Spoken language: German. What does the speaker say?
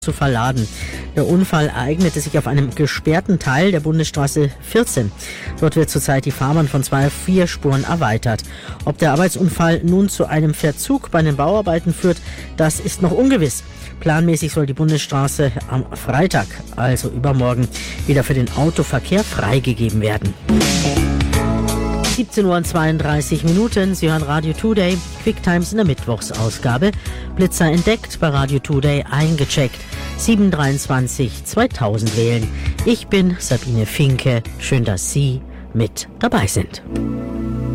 zu verladen. Der Unfall ereignete sich auf einem gesperrten Teil der Bundesstraße 14. Dort wird zurzeit die Fahrbahn von 2 auf 4 Spuren erweitert. Ob der Arbeitsunfall nun zu einem Verzug bei den Bauarbeiten führt, das ist noch ungewiss. Planmäßig soll die Bundesstraße am Freitag, also übermorgen, wieder für den Autoverkehr freigegeben werden. 17:32 Uhr, Sie hören Radio Today, Quick Times in der Mittwochsausgabe. Blitzer entdeckt, bei Radio Today eingecheckt. 723 2000 wählen. Ich bin Sabine Finke. Schön, dass Sie mit dabei sind.